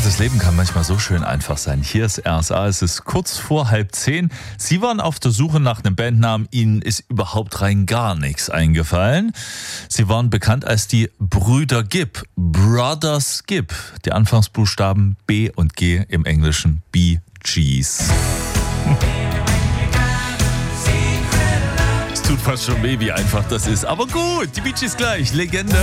das Leben kann manchmal so schön einfach sein. Hier ist RSA, es ist kurz vor 9:30. Sie waren auf der Suche nach einem Bandnamen, Ihnen ist überhaupt rein gar nichts eingefallen. Sie waren bekannt als die Brüder Gibb, Brothers Gibb. Die Anfangsbuchstaben B und G im Englischen Bee Gees. Es tut fast schon weh, wie einfach das ist. Aber gut, die Bee Gees gleich, Legende.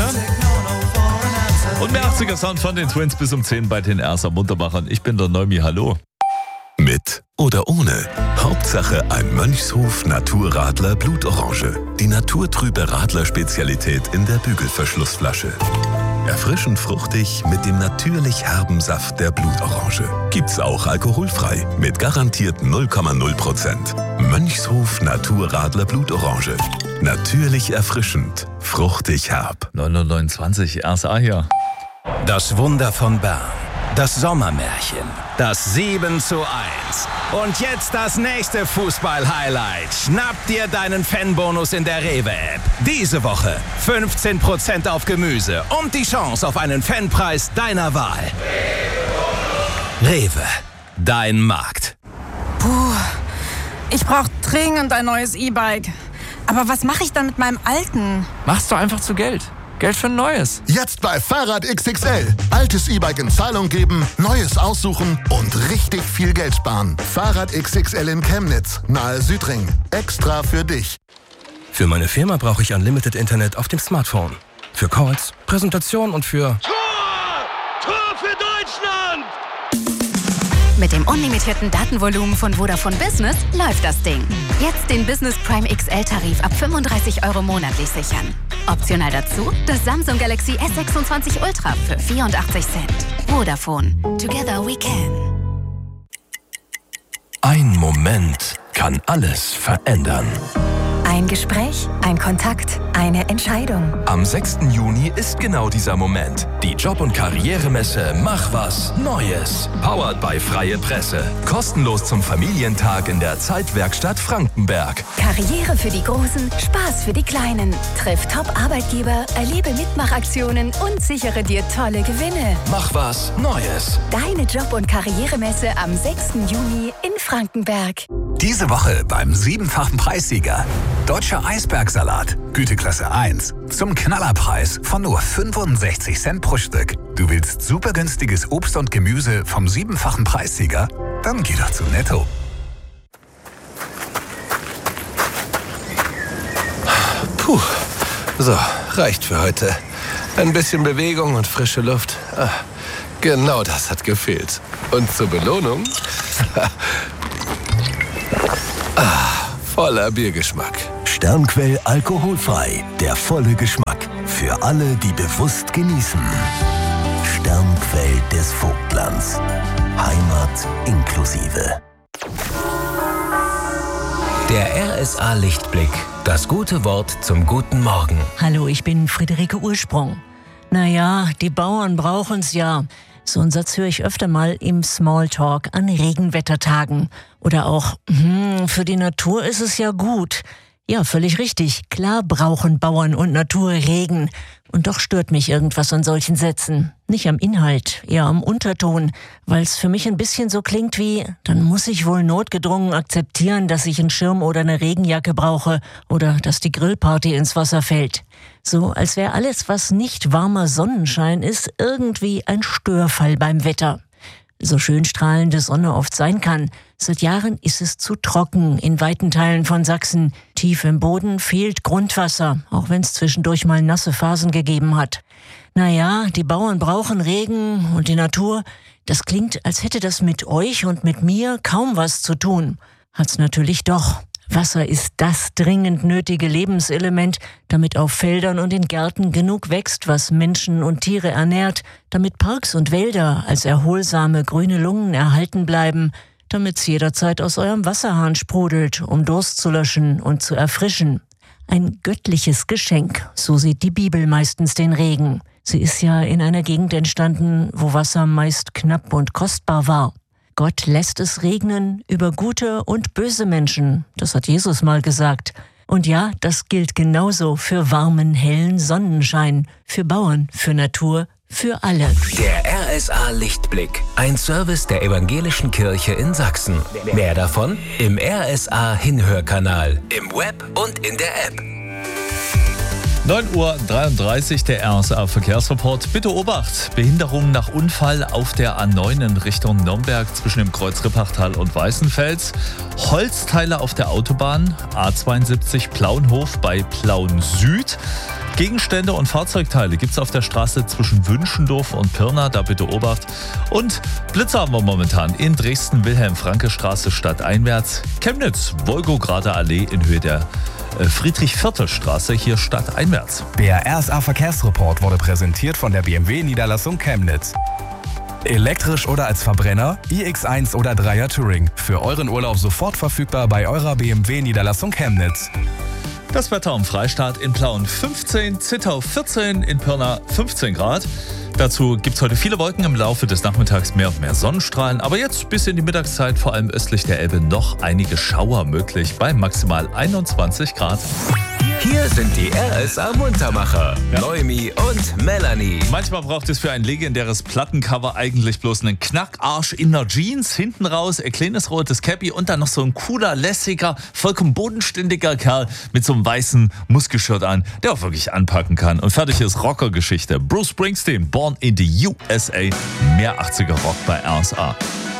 Und mehr 80er-Sound von den Twins bis um 10 bei den RSA Muntermachern. Ich bin der Neumi, hallo. Mit oder ohne. Hauptsache ein Mönchshof Naturradler Blutorange. Die naturtrübe Radler-Spezialität in der Bügelverschlussflasche. Erfrischend fruchtig mit dem natürlich herben Saft der Blutorange. Gibt's auch alkoholfrei mit garantiert 0,0%. Mönchshof Naturradler Blutorange. Natürlich erfrischend, fruchtig herb. 9:29 RSA hier. Das Wunder von Bern. Das Sommermärchen. Das 7:1. Und jetzt das nächste Fußball-Highlight. Schnapp dir deinen Fanbonus in der Rewe-App. Diese Woche 15% auf Gemüse und die Chance auf einen Fanpreis deiner Wahl. Rewe. Dein Markt. Puh, ich brauche dringend ein neues E-Bike. Aber was mache ich dann mit meinem alten? Machst du einfach zu Geld. Geld für ein neues. Jetzt bei Fahrrad XXL. Altes E-Bike in Zahlung geben, neues aussuchen und richtig viel Geld sparen. Fahrrad XXL in Chemnitz, nahe Südring. Extra für dich. Für meine Firma brauche ich Unlimited Internet auf dem Smartphone. Für Calls, Präsentation und für... Tor für Deutschland! Mit dem unlimitierten Datenvolumen von Vodafone Business läuft das Ding. Jetzt den Business Prime XL-Tarif ab 35 € monatlich sichern. Optional dazu das Samsung Galaxy S26 Ultra für 84 Cent. Vodafone. Together we can. Ein Moment kann alles verändern. Ein Gespräch, ein Kontakt, eine Entscheidung. Am 6. Juni ist genau dieser Moment. Die Job- und Karrieremesse Mach was Neues. Powered by Freie Presse. Kostenlos zum Familientag in der Zeitwerkstatt Frankenberg. Karriere für die Großen, Spaß für die Kleinen. Triff Top-Arbeitgeber, erlebe Mitmachaktionen und sichere dir tolle Gewinne. Mach was Neues. Deine Job- und Karrieremesse am 6. Juni in Frankenberg. Diese Woche beim 7-fachen Preissieger. Deutscher Eisbergsalat, Güteklasse 1. Zum Knallerpreis von nur 65 Cent pro Stück. Du willst super günstiges Obst und Gemüse vom 7-fachen Preissieger? Dann geh doch zu Netto. Puh, so, reicht für heute. Ein bisschen Bewegung und frische Luft. Genau das hat gefehlt. Und zur Belohnung... voller Biergeschmack. Sternquell alkoholfrei. Der volle Geschmack. Für alle, die bewusst genießen. Sternquell des Vogtlands. Heimat inklusive. Der RSA-Lichtblick. Das gute Wort zum guten Morgen. Hallo, ich bin Friederike Ursprung. Naja, die Bauern brauchen's ja. So einen Satz höre ich öfter mal im Smalltalk an Regenwettertagen. Oder auch, für die Natur ist es ja gut. Ja, völlig richtig. Klar brauchen Bauern und Natur Regen. Und doch stört mich irgendwas an solchen Sätzen. Nicht am Inhalt, eher am Unterton. Weil es für mich ein bisschen so klingt wie, dann muss ich wohl notgedrungen akzeptieren, dass ich einen Schirm oder eine Regenjacke brauche. Oder dass die Grillparty ins Wasser fällt. So, als wäre alles, was nicht warmer Sonnenschein ist, irgendwie ein Störfall beim Wetter. So schön strahlende Sonne oft sein kann. Seit Jahren ist es zu trocken in weiten Teilen von Sachsen. Tief im Boden fehlt Grundwasser, auch wenn es zwischendurch mal nasse Phasen gegeben hat. Naja, die Bauern brauchen Regen und die Natur. Das klingt, als hätte das mit euch und mit mir kaum was zu tun. Hat's natürlich doch. Wasser ist das dringend nötige Lebenselement, damit auf Feldern und in Gärten genug wächst, was Menschen und Tiere ernährt, damit Parks und Wälder als erholsame grüne Lungen erhalten bleiben, damit's jederzeit aus eurem Wasserhahn sprudelt, um Durst zu löschen und zu erfrischen. Ein göttliches Geschenk, so sieht die Bibel meistens den Regen. Sie ist ja in einer Gegend entstanden, wo Wasser meist knapp und kostbar war. Gott lässt es regnen über gute und böse Menschen. Das hat Jesus mal gesagt. Und ja, das gilt genauso für warmen, hellen Sonnenschein, für Bauern, für Natur, für alle. Der RSA Lichtblick, ein Service der Evangelischen Kirche in Sachsen. Mehr davon im RSA Hinhörkanal, im Web und in der App. 9:33 Uhr, der RSA Verkehrsreport. Bitte Obacht, Behinderung nach Unfall auf der A9 in Richtung Nürnberg zwischen dem Kreuz Rippachtal und Weißenfels. Holzteile auf der Autobahn, A72 Plauenhof bei Plauen Süd. Gegenstände und Fahrzeugteile gibt es auf der Straße zwischen Wünschendorf und Pirna, da bitte Obacht. Und Blitzer haben wir momentan in Dresden, Wilhelm-Franke-Straße stadteinwärts, Chemnitz, Wolgograder Allee in Höhe der Friedrich-Viertel-Straße, hier stadteinwärts. Der RSA Verkehrsreport wurde präsentiert von der BMW Niederlassung Chemnitz. Elektrisch oder als Verbrenner, iX1 oder 3er Touring. Für euren Urlaub sofort verfügbar bei eurer BMW Niederlassung Chemnitz. Das Wetter am Freistaat: in Plauen 15, Zittau 14, in Pirna 15 Grad. Dazu gibt es heute viele Wolken, im Laufe des Nachmittags mehr und mehr Sonnenstrahlen. Aber jetzt bis in die Mittagszeit, vor allem östlich der Elbe, noch einige Schauer möglich bei maximal 21 Grad. Hier sind die RSA Muntermacher, Noemi und Melanie. Manchmal braucht es für ein legendäres Plattencover eigentlich bloß einen Knackarsch in der Jeans, hinten raus ein kleines rotes Cappy und dann noch so ein cooler, lässiger, vollkommen bodenständiger Kerl mit so einem weißen Muskelshirt an, der auch wirklich anpacken kann. Und fertig ist Rockergeschichte. Bruce Springsteen, Born in the USA, mehr 80er Rock bei RSA.